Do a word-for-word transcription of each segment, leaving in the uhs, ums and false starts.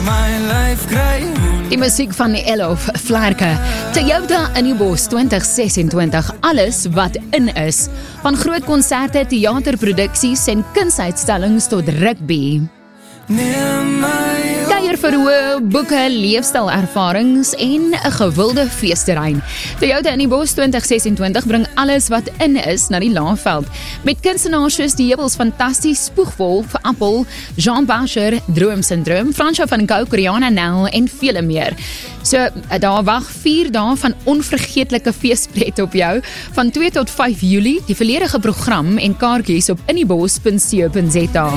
Die musiek van Elof Vlerke. Toyota in die Bos twintig sesentwintig. Alles wat in is. Van groot konserte, theaterproduksies en kunsuitstallings tot rugby. Kuierverhoë, boeke, leefstylervarings en 'n gewilde feesterrein. Toyota in die Bos twintig sesentwintig bring alles wat in is na die Laagveld. Met kunstenaars soos die Hebels Fantasties, Spoegwolf, Appel, Jean Basher, Droomsyndroom, Fransjo van Gogh, Rihanna Nel en vele meer. So, daar wag vier dae van onvergeetlike feespret op jou, van twee tot vyf Julie, die volledige program en kaartjies op inniebos punt co punt za.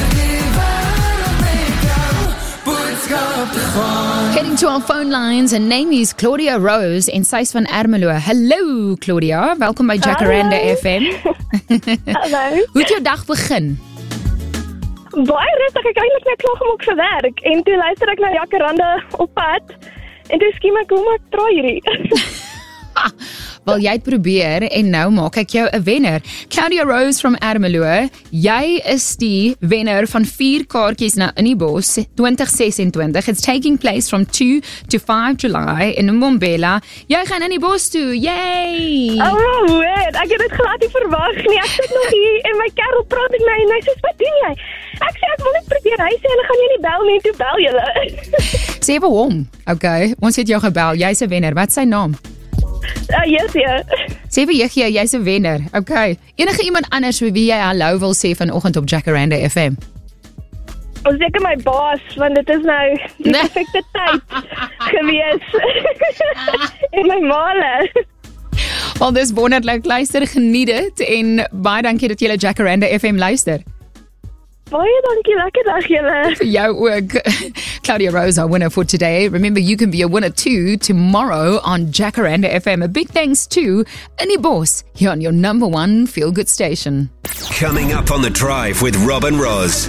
Heading to our phone lines, and name is Claudia Rose en sy's van Ermelo. Hello Claudia, welkom by Jacaranda F M. Hallo. Hoe het jou dag begin? Baie rustig, ek eintlik net klaar gemaak vir werk en toe luister ek na Jacaranda op pad en toe skiem ek hoe maak try hierdie. Wel, jy het probeer en nou maak ek jou 'n wenner. Claudia Rose from Ermelo, jy is die wenner van vier kaartjies na In die Bos twintig sesentwintig. It's taking place from two to five July in Mbombela. Jy gaan In die Bos toe, yay! Oh, weet, ek het dit glad nie verwag nie. Ek sit nog hier en my kerel praat met my en hy sê, "Wat doen jy?" Ek sê, "Ek wil net probeer." Hy sê, "Hulle gaan jou nie bel nie," toe bel julle. Sê vir hom. Okay, ons het jou gebel. Jy's 'n wenner. Wat is sy naam? Uh, yes, ja. Sê vir jy, jy's 'n wenner. Okay. Enige iemand anders vir wie jy hallo wil sê vanoggend op Jacaranda F M? Ons seker my baas, want dit is nou die perfekte tyd gewees. En my male. Wel, dis wonderlik. Luister, geniet dit en baie dankie dat jy Jacaranda F M luister. Baie dankie, lekker dag julle. For jou ook. Claudia Rose, our winner for today. Remember, you can be a winner too tomorrow on Jacaranda F M. A big thanks to In die Bos, here on your number one feel-good station. Coming up on The Drive with Rob and Roz.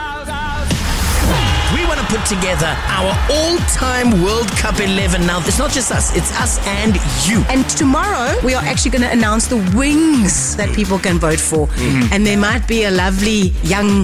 We want to put together our all-time World Cup eleven. Now, it's not just us, it's us and you. And tomorrow, we are actually going to announce the wings that people can vote for. Mm-hmm. And there might be a lovely young